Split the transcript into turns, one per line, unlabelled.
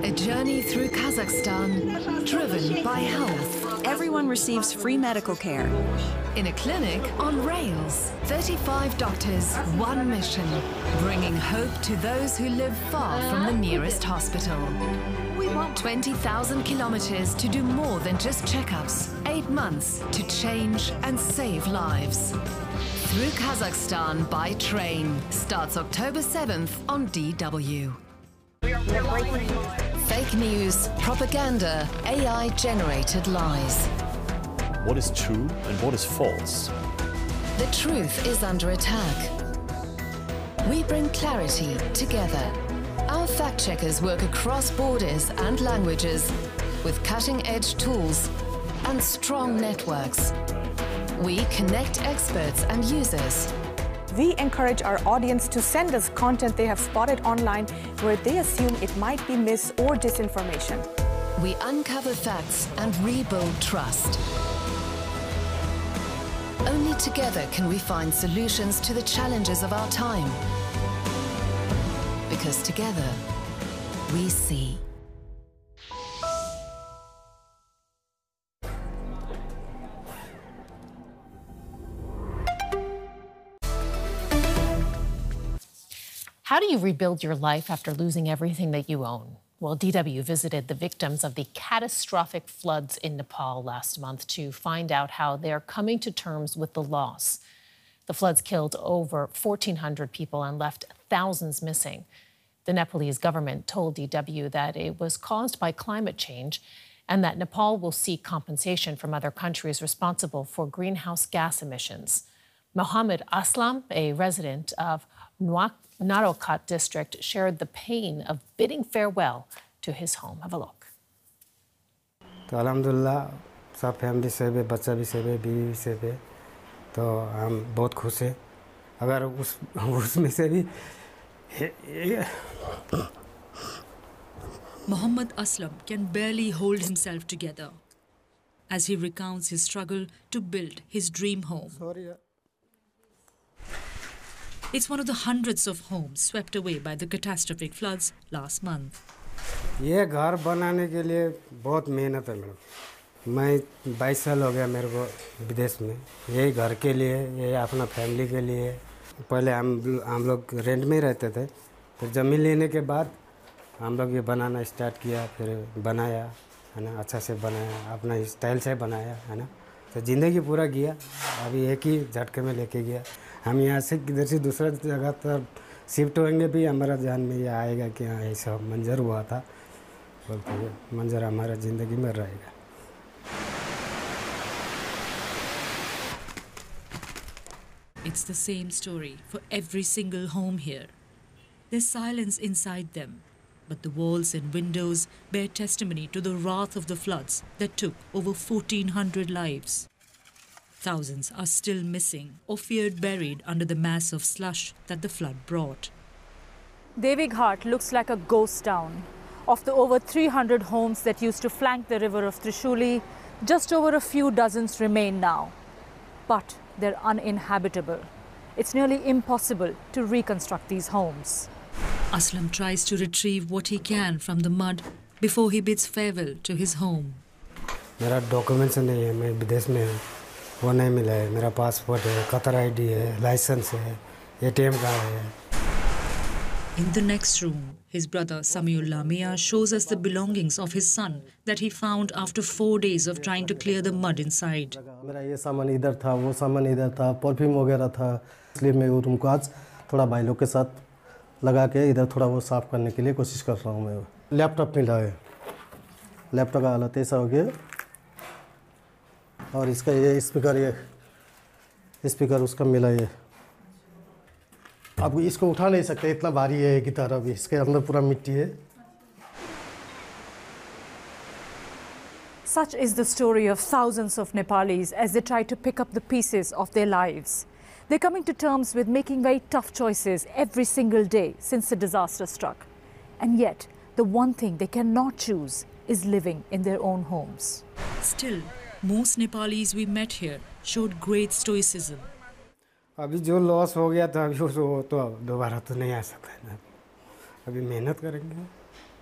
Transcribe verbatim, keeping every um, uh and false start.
A journey through Kazakhstan, driven by health.
Everyone receives free medical care.
In a clinic on rails, thirty-five doctors, one mission, bringing hope to those who live far from the nearest hospital. twenty thousand kilometers to do more than just checkups. Eight months to change and save lives. Through Kazakhstan by train starts October seventh on D W. Fake news, propaganda, A I-generated lies.
What is true and what is false?
The truth is under attack. We bring clarity together. Our fact-checkers work across borders and languages with cutting-edge tools and strong networks. We connect experts and users.
We encourage our audience to send us content they have spotted online where they assume it might be mis- or disinformation.
We uncover facts and rebuild trust. Only together can we find solutions to the challenges of our time. Because together, we see.
How do you rebuild your life after losing everything that you own? Well, D W visited the victims of the catastrophic floods in Nepal last month to find out how they're coming to terms with the loss. The floods killed over fourteen hundred people and left thousands missing. The Nepalese government told D W that it was caused by climate change and that Nepal will seek compensation from other countries responsible for greenhouse gas emissions. Mohammed Aslam, a resident of Narokat district, shared the pain of bidding farewell to his home. Have a look.
तो अल्हम्दुलिल्लाह सब family से भी बच्चा भी से भी बीवी से भी तो हम बहुत खुश हैं अगर उस उसमें से भी
Mohammed Aslam can barely hold himself together as he recounts his struggle to build his dream home.
Sorry.
It's one of the hundreds of homes swept away by the catastrophic floods last month.
ये घर बनाने के लिए बहुत मेहनत है madam मैं बाईस साल हो गया मेरे को विदेश में यही घर के लिए ये अपना फैमिली के लिए पहले हम हम लोग रेंट में रहते थे फिर ज़मीन लेने के बाद हम लोग ये बनाना स्टार्ट किया फिर बनाया है ना अच्छा से बनाया अपना स्टाइल से बनाया है ना तो ज़िंदगी पूरा गया अभी एक ही झटके में लेके गया हम यहाँ से किधर से दूसरा जगह पर शिफ्ट होंगे भी हमारा ध्यान में ये आएगा कि हाँ ऐसा मंजर हुआ था बोलते हुए मंजर हमारा ज़िंदगी में रहेगा
It's the same story for every single home here. There's silence inside them, but the walls and windows bear testimony to the wrath of the floods that took over fourteen hundred lives. Thousands are still missing or feared buried under the mass of slush that the flood brought.
Devi Ghat looks like a ghost town. Of the over three hundred homes that used to flank the river of Trishuli, just over a few dozens remain now. But they're uninhabitable. It's nearly impossible to reconstruct these homes.
Aslam tries to retrieve what he can from the mud before he bids farewell to his home.
मेरा documents नहीं है मैं विदेश में हूँ वो नहीं मिला है मेरा पासपोर्ट है कतर आईडी है लाइसेंस है एटीएम कार्ड है
In the next room, his brother Samiullah Mia shows us the belongings of his son that he found after four days of trying to clear the mud inside.
मेरा ये सामान इधर था वो सामान इधर था परफ्यूम वगैरह था इसलिए मैं वो रूम को आज थोड़ा भाई लोग के साथ लगा के इधर थोड़ा वो साफ करने के लिए कोशिश कर रहा हूँ मैं लैपटॉप मिला है लैपटॉप का हालत ऐसा हो गया और इसका ये स्पीकर ये स्पीकर उसका मिला ये अब इसको उठा नहीं सकते इतना भारी है ये गिटार अभी इसके अंदर पूरा मिट्टी है
Such is the story of thousands of Nepalis as they try to pick up the pieces of their lives. They're coming to terms with making very tough choices every single day since the disaster struck. And yet, the one thing they cannot choose is living in their own homes.
Still, most Nepalis we met here showed great stoicism.
अभी जो loss हो गया था अभी वो तो दोबारा तो नहीं आ सकता है अभी मेहनत करेंगे